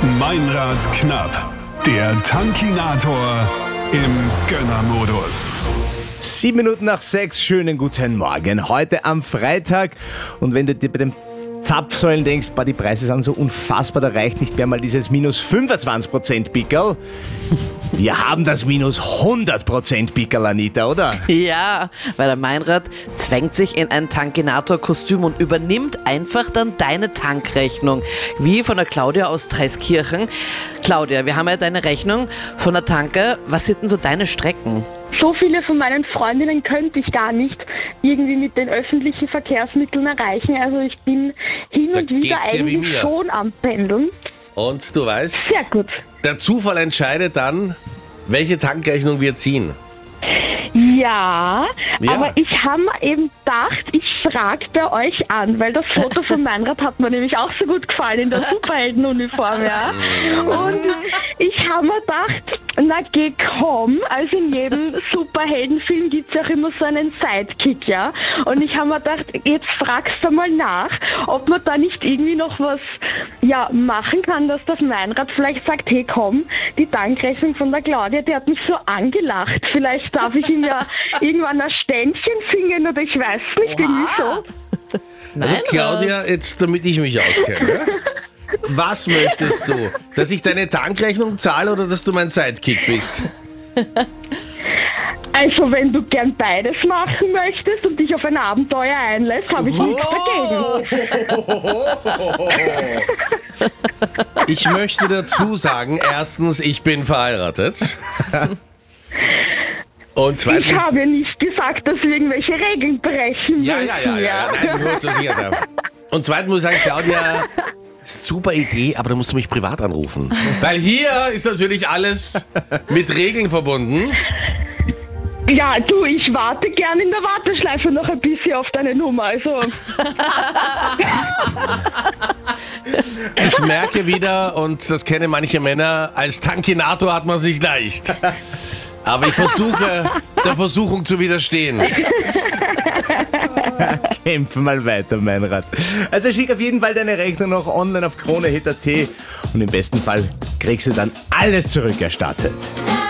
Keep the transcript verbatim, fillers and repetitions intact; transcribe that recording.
Meinrad knapp. Der Tankinator im Gönnermodus. Sieben Minuten nach sechs, schönen guten Morgen. Heute am Freitag. Und wenn du dir bei den Zapfsäulen denkst, boah, die Preise sind so unfassbar, da reicht nicht mehr mal dieses minus fünfundzwanzig Prozent Pickerl. Wir haben das minus hundert Prozent Pickerl, Anita, oder? Ja, weil der Meinrad zwängt sich in ein Tankinator-Kostüm und übernimmt einfach dann deine Tankrechnung. Wie von der Claudia aus Dreiskirchen. Claudia, wir haben ja deine Rechnung von der Tanke. Was sind denn so deine Strecken? So viele von meinen Freundinnen könnte ich gar nicht irgendwie mit den öffentlichen Verkehrsmitteln erreichen. Also ich bin hin Da und wieder geht's dir wie eigentlich mir. schon am Pendeln. Und du weißt, Sehr gut. der Zufall entscheidet dann, welche Tankrechnung wir ziehen. Ja, Ja. aber ich habe mir eben gedacht, ich frage bei euch an, weil das Foto von Meinrad hat mir nämlich auch so gut gefallen in der Superheldenuniform, ja. Und ich habe mir gedacht, na geh komm, also in jedem Superheldenfilm gibt es auch immer so einen Sidekick, ja. Und ich habe mir gedacht, jetzt fragst du mal nach, ob man da nicht irgendwie noch was ja, machen kann, dass das Meinrad vielleicht sagt, hey komm, die Tankrechnung von der Claudia, die hat mich so angelacht, vielleicht darf ich ihm ja irgendwann ein Ständchen singen oder ich weiß nicht, irgendwie so. Also Claudia, jetzt damit ich mich auskenne. Was möchtest du? Dass ich deine Tankrechnung zahle oder dass du mein Sidekick bist? Also wenn du gern beides machen möchtest und dich auf ein Abenteuer einlässt, habe ich nichts dagegen. Ich möchte dazu sagen, erstens, ich bin verheiratet. Und Ich zweitens... habe nicht gesagt, dass wir irgendwelche Regeln brechen Ja, müssen. ja, ja, ja, ja. Nein, nur zur Sicherheit. Und zweitens muss ich sagen, Claudia, super Idee, aber da musst du mich privat anrufen. Weil hier ist natürlich alles mit Regeln verbunden. Ja, du, ich warte gern in der Warteschleife noch ein bisschen auf deine Nummer. Also Ich merke wieder, und das kennen manche Männer, als Tankinator hat man es nicht leicht. Aber ich versuche, der Versuchung zu widerstehen. Kämpfen mal weiter, Meinrad. Also schick auf jeden Fall deine Rechnung noch online auf kronehit punkt at und im besten Fall kriegst du dann alles zurückerstattet.